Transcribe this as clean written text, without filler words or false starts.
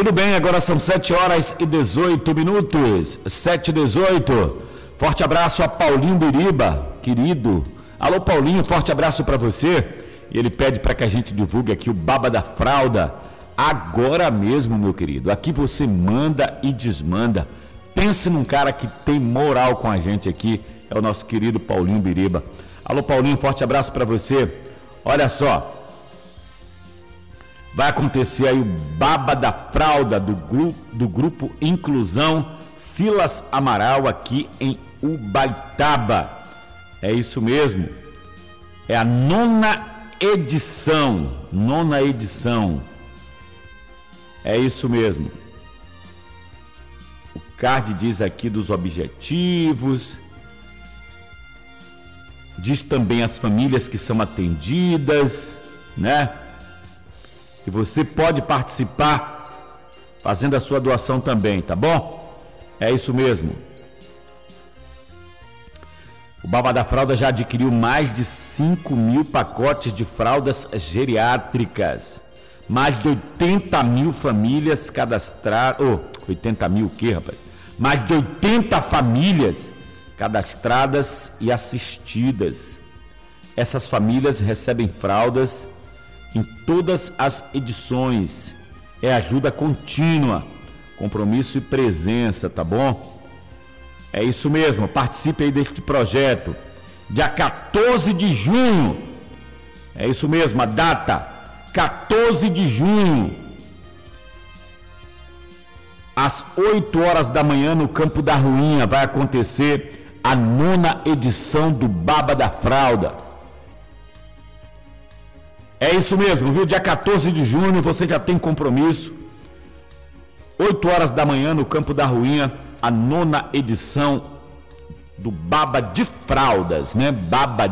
Tudo bem, agora são 7h18. 7h18. Forte abraço a Paulinho Biriba, querido. Alô, Paulinho, forte abraço para você. Ele pede para que a gente divulgue aqui o Baba da Fralda. Agora mesmo, meu querido. Aqui você manda e desmanda. Pense num cara que tem moral com a gente aqui. É o nosso querido Paulinho Biriba. Alô, Paulinho, forte abraço para você. Olha só. Vai acontecer aí o Baba da Fralda do grupo Inclusão Silas Amaral aqui em Ubaitaba. É isso mesmo. É a nona edição. É isso mesmo. O card diz aqui dos objetivos. Diz também as famílias que são atendidas, né? E você pode participar fazendo a sua doação também, tá bom? É isso mesmo. O Baba da Fralda já adquiriu mais de 5.000 pacotes de fraldas geriátricas. Mais de 80.000 famílias cadastradas. 80.000 o quê, rapaz? Mais de 80 famílias cadastradas e assistidas. Essas famílias recebem fraldas em todas as edições. É ajuda contínua, compromisso e presença, tá bom? É isso mesmo, participe aí deste projeto. Dia 14 de junho, é isso mesmo, a data, 14 de junho, às 8 horas da manhã, no Campo da Ruinha, vai acontecer a nona edição do Baba da Fralda. É isso mesmo, viu? Dia 14 de junho, você já tem compromisso. 8 horas da manhã, no Campo da Ruinha, a nona edição do Baba de Fraldas, né? Baba